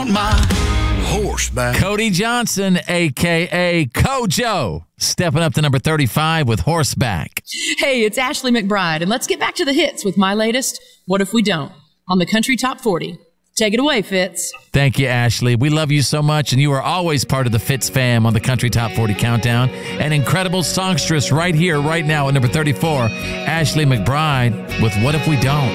My horseback. Cody Johnson, a.k.a. Kojo, stepping up to number 35 with Horseback. Hey, it's Ashley McBride, and let's get back to the hits with my latest, What If We Don't, on the Country Top 40. Take it away, Fitz. Thank you, Ashley. We love you so much, and you are always part of the Fitz fam on the Country Top 40 Countdown. An incredible songstress right here, right now at number 34, Ashley McBride with What If We Don't.